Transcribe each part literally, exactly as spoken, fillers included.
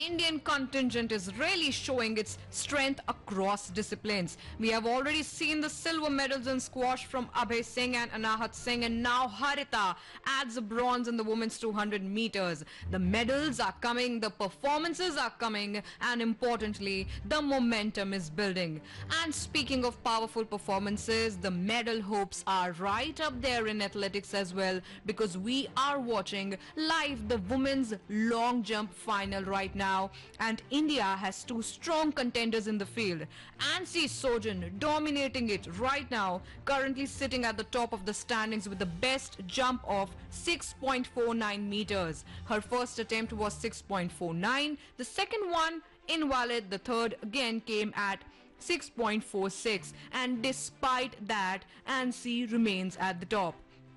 Indian contingent is really showing its strength across disciplines. We have already seen the silver medals in squash from Abhay Singh and Anahat Singh, and now Harita adds a bronze in the women's two hundred meters. The medals are coming, the performances are coming, and importantly, the momentum is building. And speaking of powerful performances, the medal hopes are right up there in athletics as well, because we are watching live the women's long jump final right now. And India has two strong contenders in the field. Ansi Sojan dominating it right now, currently sitting at the top of the standings with the best jump of six point four nine meters. Her first attempt was six point four nine. The second one invalid. The third again came at six point four six. And despite that, Ansi remains at the top.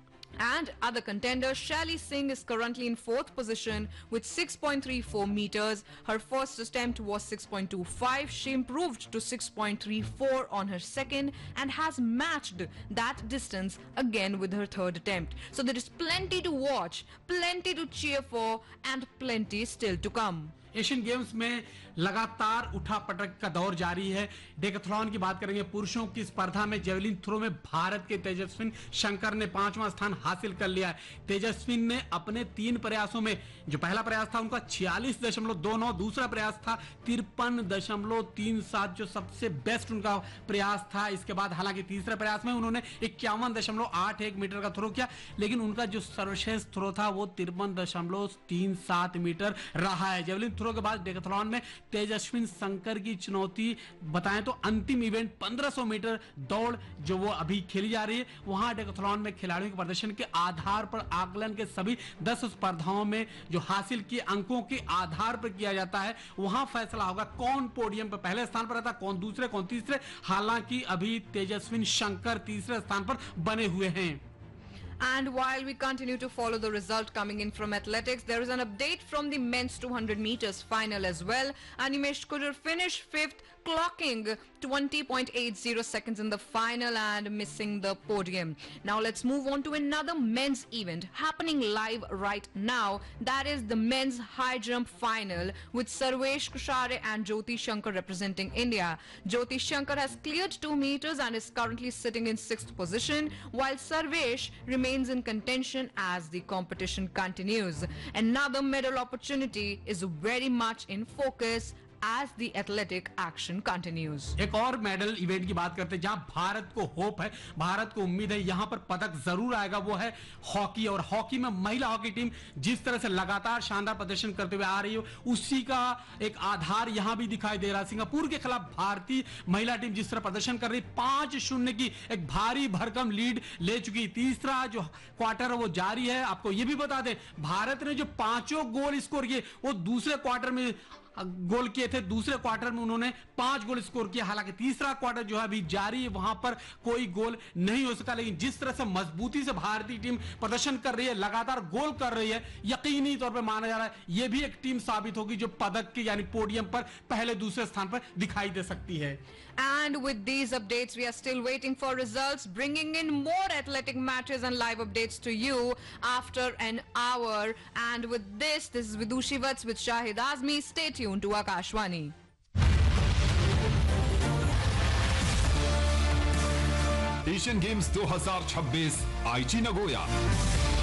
And other contender Shaili Singh is currently in fourth position with six point three four meters. Her first attempt was six point two five. She improved to six point three four on her second and has matched that distance again with her third attempt. So there is plenty to watch, plenty to cheer for, and plenty still to come. Asian games में लगातार उठापटक का दौर जारी है। Decathlon की बात करेंगे। पुरुषों की स्पर्धा में जेवलिन थ्रो में भारत के तेजस्विन शंकर ने पांचवां स्थान हासिल कर लिया है। तेजस्विन ने अपने तीन प्रयासों में, जो पहला प्रयास था उनका छियालीस दशमलव दो नौ, दूसरा प्रयास था तिरपन दशमलव तीन सात, जो सबसे बेस्ट उनका प्रयास था। इसके बाद हालांकि तीसरे प्रयास में उन्होंने इक्यावन दशमलव आठ एक मीटर का थ्रो किया, लेकिन उनका जो सर्वश्रेष्ठ थ्रो था वो तिरपन दशमलव तीन सात मीटर रहा है। जेवलिन के बाद डेकाथलॉन में तेजस्विन शंकर की चुनौती बताएं तो अंतिम इवेंट पंद्रह सौ मीटर दौड़ जो वो अभी खेली जा रही है, वहां डेकाथलॉन में खिलाड़ियों के प्रदर्शन के आधार पर आकलन के सभी दस स्पर्धाओं में जो हासिल किए अंकों के आधार पर किया जाता है, वहां फैसला होगा कौन पोडियम पर पहले स्थान पर रहता, कौन दूसरे, कौन तीसरे। हालांकि अभी तेजस्विन शंकर तीसरे स्थान पर बने हुए हैं। And while we continue to follow the result coming in from athletics, there is an update from the men's two hundred meters final as well. Animesh Kudur finished fifth, clocking twenty point eight zero seconds in the final and missing the podium. Now let's move on to another men's event happening live right now. That is the men's high jump final with Sarvesh Kushare and Jyoti Shankar representing India. Jyoti Shankar has cleared two meters and is currently sitting in sixth position, while Sarvesh remains remains in contention as the competition continues. Another medal opportunity is very much in focus as the athletic action continues. एक और medal event की बात करते हैं जहां भारत को hope है, भारत को उम्मीद है, यहां पर पदक जरूर आएगा, वो है हॉकी। और हॉकी में महिला हॉकी टीम जिस तरह से लगातार शानदार प्रदर्शन करते हुए आ रही है, उसी का एक आधार यहां भी दिखाई दे रहा है। सिंगापुर के खिलाफ भारतीय महिला टीम जिस तरह प्रदर्शन कर रही है, पांच शून्य की एक भारी भरकम लीड ले चुकी। तीसरा जो क्वार्टर है वो जारी है। आपको यह भी बता दें, भारत ने जो पांचों गोल स्कोर किए वो दूसरे क्वार्टर में गोल किए थे, दूसरे क्वार्टर में उन्होंने पांच गोल स्कोर किया। हालांकि तीसरा क्वार्टर जो है अभी जारी है, वहां पर कोई गोल नहीं हो सका, लेकिन जिस तरह से मजबूती से भारतीय टीम प्रदर्शन कर रही है, लगातार गोल कर रही है, यकीनी तौर पर माना जा रहा है यह भी एक टीम साबित होगी जो पदक के यानी पोडियम पर पहले दूसरे स्थान पर दिखाई दे सकती है। And with these updates, we are still waiting for results, bringing in more athletic matches and live updates to you after an hour. And with this, this is Vidushi Vats with Shahid Azmi. Stay tuned to Akashwani. Asian games दो हज़ार छब्बीस आईची Nagoya.